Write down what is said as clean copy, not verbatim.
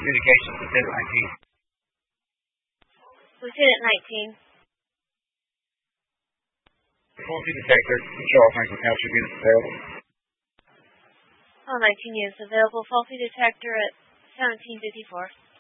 Communications, Lieutenant 19. Lieutenant 19. Faulty detector, Charles Franklin Township units available. All 19 units available. Faulty detector at 1754.